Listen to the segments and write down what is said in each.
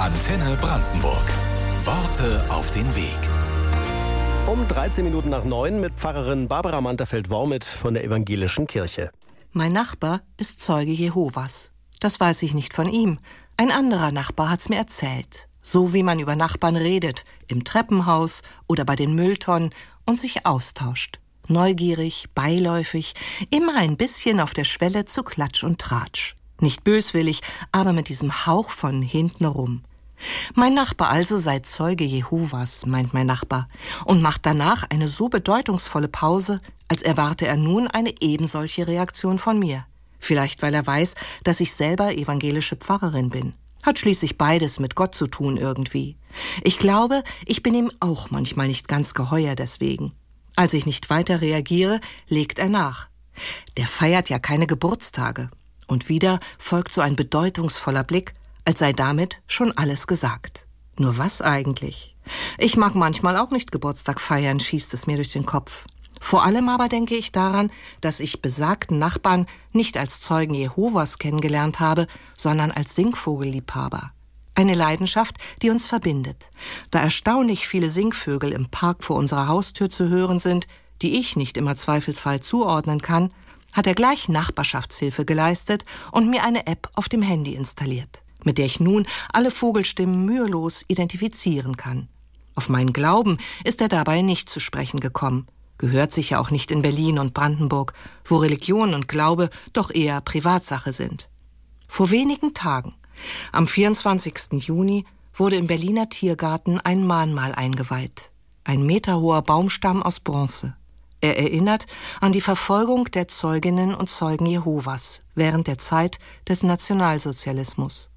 Antenne Brandenburg. Worte auf den Weg. Um 13 Minuten nach 9 mit Pfarrerin Barbara Manterfeld-Wormit von der Evangelischen Kirche. Mein Nachbar ist Zeuge Jehovas. Das weiß ich nicht von ihm. Ein anderer Nachbar hat's mir erzählt. So wie man über Nachbarn redet, im Treppenhaus oder bei den Mülltonnen und sich austauscht. Neugierig, beiläufig, immer ein bisschen auf der Schwelle zu Klatsch und Tratsch. Nicht böswillig, aber mit diesem Hauch von hintenrum. Mein Nachbar also sei Zeuge Jehovas, meint mein Nachbar, und macht danach eine so bedeutungsvolle Pause, als erwarte er nun eine ebensolche Reaktion von mir. Vielleicht, weil er weiß, dass ich selber evangelische Pfarrerin bin. Hat schließlich beides mit Gott zu tun irgendwie. Ich glaube, ich bin ihm auch manchmal nicht ganz geheuer deswegen. Als ich nicht weiter reagiere, legt er nach. Der feiert ja keine Geburtstage. Und wieder folgt so ein bedeutungsvoller Blick, als sei damit schon alles gesagt. Nur was eigentlich? Ich mag manchmal auch nicht Geburtstag feiern, schießt es mir durch den Kopf. Vor allem aber denke ich daran, dass ich besagten Nachbarn nicht als Zeugen Jehovas kennengelernt habe, sondern als Singvogelliebhaber. Eine Leidenschaft, die uns verbindet. Da erstaunlich viele Singvögel im Park vor unserer Haustür zu hören sind, die ich nicht immer zweifelsfrei zuordnen kann, hat er gleich Nachbarschaftshilfe geleistet und mir eine App auf dem Handy installiert, mit der ich nun alle Vogelstimmen mühelos identifizieren kann. Auf meinen Glauben ist er dabei nicht zu sprechen gekommen. Gehört sicher auch nicht in Berlin und Brandenburg, wo Religion und Glaube doch eher Privatsache sind. Vor wenigen Tagen, am 24. Juni, wurde im Berliner Tiergarten ein Mahnmal eingeweiht. Ein meterhoher Baumstamm aus Bronze. Er erinnert an die Verfolgung der Zeuginnen und Zeugen Jehovas während der Zeit des Nationalsozialismus.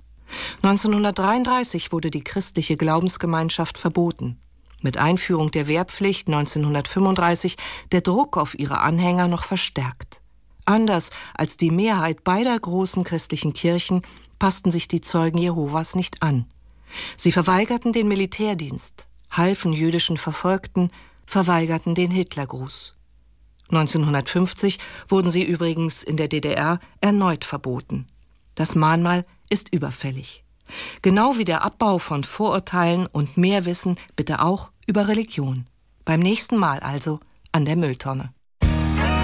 1933 wurde die christliche Glaubensgemeinschaft verboten. Mit Einführung der Wehrpflicht 1935 der Druck auf ihre Anhänger noch verstärkt. Anders als die Mehrheit beider großen christlichen Kirchen passten sich die Zeugen Jehovas nicht an. Sie verweigerten den Militärdienst, halfen jüdischen Verfolgten, verweigerten den Hitlergruß. 1950 wurden sie übrigens in der DDR erneut verboten. Das Mahnmal ist überfällig. Genau wie der Abbau von Vorurteilen und mehr Wissen bitte auch über Religion. Beim nächsten Mal also an der Mülltonne.